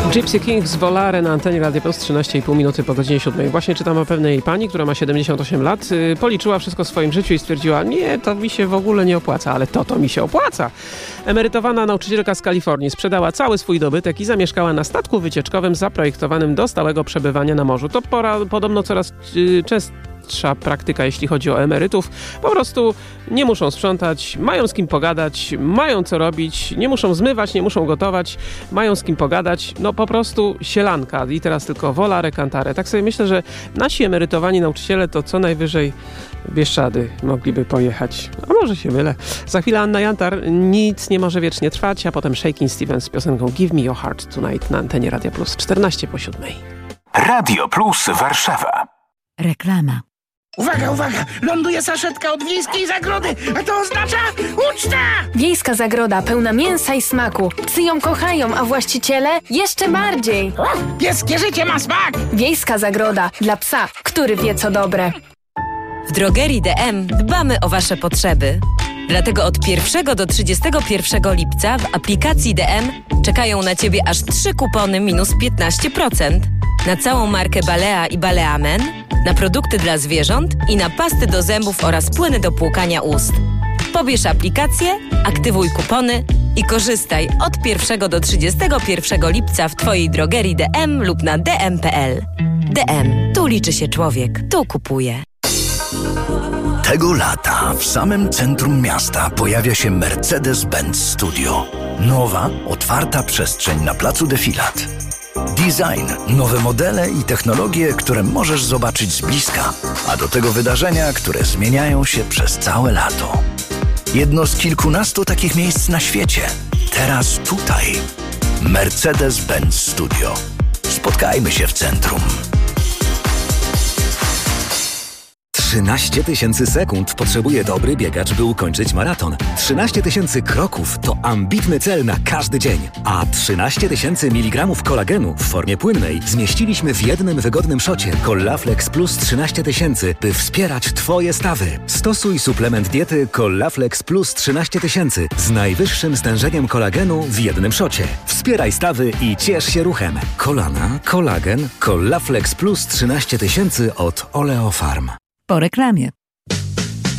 Gypsy Kings Volare na antenie Radia Plus, 13,5 minuty po godzinie 7. Właśnie czytam o pewnej pani, która ma 78 lat, policzyła wszystko w swoim życiu i stwierdziła, nie, to mi się w ogóle nie opłaca, ale to mi się opłaca. Emerytowana nauczycielka z Kalifornii sprzedała cały swój dobytek i zamieszkała na statku wycieczkowym zaprojektowanym do stałego przebywania na morzu. To podobno coraz częstsza praktyka, jeśli chodzi o emerytów. Po prostu nie muszą sprzątać, mają z kim pogadać, mają co robić, nie muszą zmywać, nie muszą gotować, mają z kim pogadać. No po prostu sielanka i teraz tylko volare cantare. Tak sobie myślę, że nasi emerytowani nauczyciele to co najwyżej Bieszczady mogliby pojechać. A może się mylę. Za chwilę Anna Jantar, Nic nie może wiecznie trwać, a potem Shakin' Stevens z piosenką Give Me Your Heart Tonight na antenie Radia Plus, 14 po 7. Radio Plus Warszawa. Reklama. Uwaga, uwaga! Ląduje saszetka od Wiejskiej Zagrody, a to oznacza uczta! Wiejska Zagroda pełna mięsa i smaku. Psy ją kochają, a właściciele jeszcze bardziej. Pieskie życie ma smak! Wiejska Zagroda dla psa, który wie co dobre. W drogerii DM dbamy o Wasze potrzeby. Dlatego od 1 do 31 lipca w aplikacji DM czekają na Ciebie aż 3 kupony minus 15% na całą markę Balea i Balea Men, na produkty dla zwierząt i na pasty do zębów oraz płyny do płukania ust. Pobierz aplikację, aktywuj kupony i korzystaj od 1 do 31 lipca w Twojej drogerii DM lub na dm.pl. DM. Tu liczy się człowiek. Tu kupuje. Tego lata w samym centrum miasta pojawia się Mercedes-Benz Studio. Nowa, otwarta przestrzeń na placu Defilat. Design, nowe modele i technologie, które możesz zobaczyć z bliska, a do tego wydarzenia, które zmieniają się przez całe lato. Jedno z kilkunastu takich miejsc na świecie. Teraz tutaj. Mercedes-Benz Studio. Spotkajmy się w centrum. 13 000 sekund potrzebuje dobry biegacz, by ukończyć maraton. 13 000 kroków to ambitny cel na każdy dzień. A 13 000 mg kolagenu w formie płynnej zmieściliśmy w jednym wygodnym szocie Collaflex Plus 13 000, by wspierać Twoje stawy. Stosuj suplement diety Collaflex Plus 13 000 z najwyższym stężeniem kolagenu w jednym szocie. Wspieraj stawy i ciesz się ruchem. Kolana, kolagen, Collaflex Plus 13 000 od Oleofarm. Po reklamie.